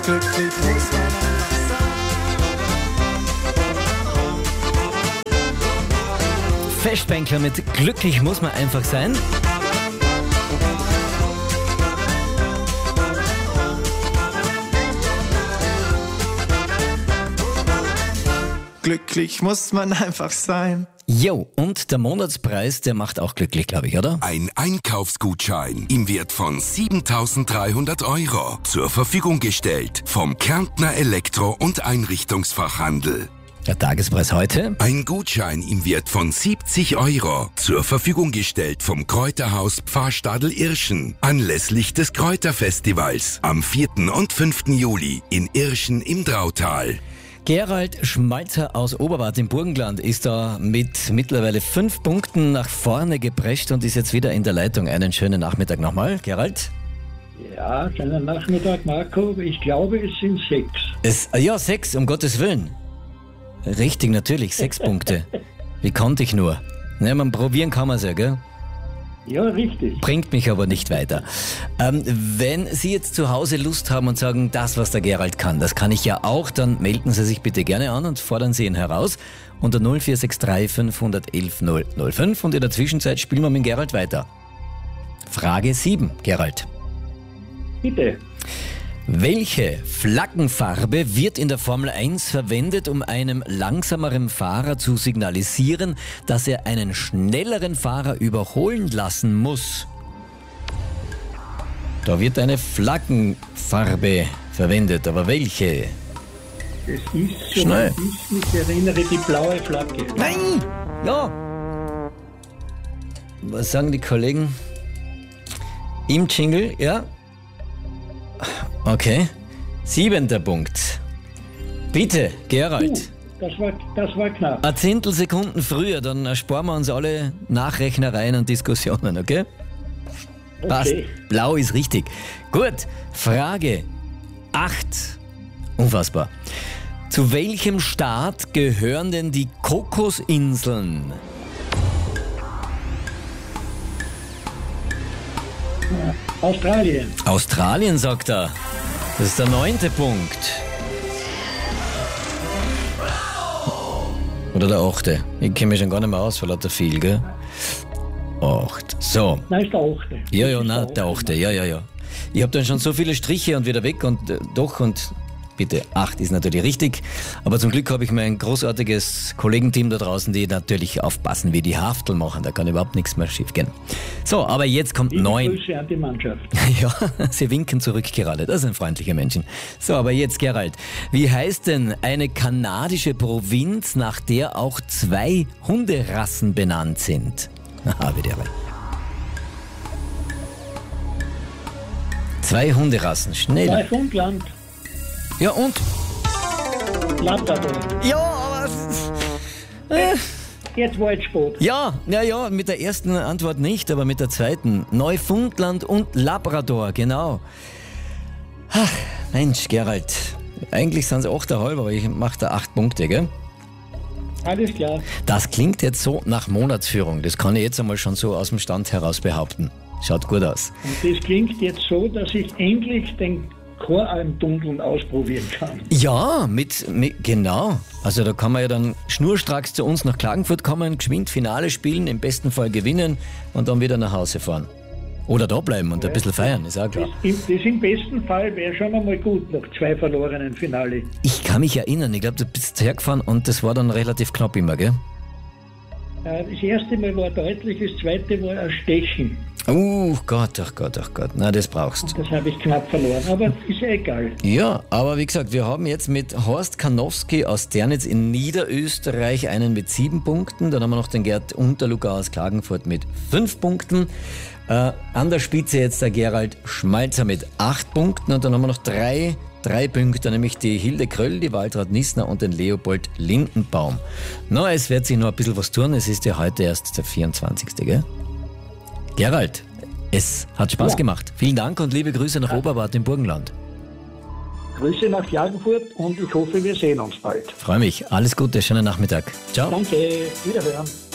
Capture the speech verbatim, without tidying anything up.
Glücklich muss man einfach sein. Festbänkler mit Glücklich muss man einfach sein. Glücklich muss man einfach sein. Jo, und der Monatspreis, der macht auch glücklich, glaube ich, oder? Ein Einkaufsgutschein im Wert von siebentausenddreihundert Euro zur Verfügung gestellt vom Kärntner Elektro- und Einrichtungsfachhandel. Der Tagespreis heute? Ein Gutschein im Wert von siebzig Euro zur Verfügung gestellt vom Kräuterhaus Pfarrstadel Irschen anlässlich des Kräuterfestivals am vierten und fünften Juli in Irschen im Drautal. Gerald Schmalzer aus Oberwart im Burgenland ist da mit mittlerweile fünf Punkten nach vorne geprescht und ist jetzt wieder in der Leitung. Einen schönen Nachmittag nochmal, Gerald. Ja, schönen Nachmittag, Marco. Ich glaube, es sind sechs. Es, ja, sechs, um Gottes Willen. Richtig, natürlich, sechs Punkte. Wie konnte ich nur? Ja, man probieren kann man es ja, gell? Ja, richtig. Bringt mich aber nicht weiter. Ähm, wenn Sie jetzt zu Hause Lust haben und sagen, das, was der Gerald kann, das kann ich ja auch, dann melden Sie sich bitte gerne an und fordern Sie ihn heraus unter null vier sechs drei fünf eins eins null null fünf und in der Zwischenzeit spielen wir mit Gerald weiter. Frage sieben, Gerald. Bitte. Welche Flaggenfarbe wird in der Formel eins verwendet, um einem langsameren Fahrer zu signalisieren, dass er einen schnelleren Fahrer überholen lassen muss? Da wird eine Flaggenfarbe verwendet, aber welche? Es ist, Schnell. soweit ich mich erinnere, die blaue Flagge. Nein! Ja! Was sagen die Kollegen? Im Jingle, ja? Okay. Siebenter Punkt. Bitte, Gerald. Uh, das war, das war knapp. Ein Zehntelsekunden früher, dann ersparen wir uns alle Nachrechnereien und Diskussionen, okay? Passt. Okay. Blau ist richtig. Gut. Frage acht. Unfassbar. Zu welchem Staat gehören denn die Kokosinseln? Australien. Australien, sagt er. Das ist der neunte Punkt. Oder der achte. Ich kenne mich schon gar nicht mehr aus, vor lauter viel, gell? Acht. So. Nein, ist der achte. Ja, ja, Das ist nein, der achte. Ja, ja, ja. Ich habe dann schon so viele Striche und wieder weg und äh, doch und bitte, acht ist natürlich richtig. Aber zum Glück habe ich mein großartiges Kollegenteam da draußen, die natürlich aufpassen, wie die Haftel machen. Da kann überhaupt nichts mehr schief gehen. So, aber jetzt kommt Liebe neun. Grüße an die Mannschaft. Ja, sie winken zurück gerade. Das sind freundliche Menschen. So, aber jetzt, Gerald. Wie heißt denn eine kanadische Provinz, nach der auch zwei Hunderassen benannt sind? Aha, bitte. Zwei Hunderassen, schnell. Neufundland. Ja, und? Labrador. Ja, aber... Äh, Jetzt Waldsport. ja, ja, ja, mit der ersten Antwort nicht, aber mit der zweiten. Neufundland und Labrador, genau. Ach, Mensch, Gerald. Eigentlich sind es achteinhalb, aber ich mache da acht Punkte, gell? Alles klar. Das klingt jetzt so nach Monatsführung. Das kann ich jetzt einmal schon so aus dem Stand heraus behaupten. Schaut gut aus. Und das klingt jetzt so, dass ich endlich den Choralmtunneln ausprobieren kann. Ja, mit, mit, genau. Also da kann man ja dann schnurstracks zu uns nach Klagenfurt kommen, geschwind Finale spielen, im besten Fall gewinnen und dann wieder nach Hause fahren. Oder da bleiben und ein bisschen feiern, ist auch klar. Das, im- das im besten Fall wäre schon einmal gut nach zwei verlorenen Finale. Ich kann mich erinnern, ich glaube, du bist hergefahren und das war dann relativ knapp immer, gell? Äh, Das erste Mal war deutlich, das zweite war ein Stechen. Oh Gott, ach Gott, ach Gott, na das brauchst. Das habe ich knapp verloren, aber ist ja egal. Ja, aber wie gesagt, wir haben jetzt mit Horst Kanowski aus Dernitz in Niederösterreich einen mit sieben Punkten. Dann haben wir noch den Gerd Unterluger aus Klagenfurt mit fünf Punkten. Äh, an der Spitze jetzt der Gerald Schmalzer mit acht Punkten. Und dann haben wir noch drei, drei Punkte, nämlich die Hilde Kröll, die Waltraud Nissner und den Leopold Lindenbaum. Na, es wird sich noch ein bisschen was tun. Es ist ja heute erst der vierundzwanzigste, gell? Gerald, es hat Spaß Ja. gemacht. Vielen Dank und liebe Grüße nach Oberwart im Burgenland. Grüße nach Klagenfurt und ich hoffe, wir sehen uns bald. Freue mich. Alles Gute, schönen Nachmittag. Ciao. Danke, wiederhören.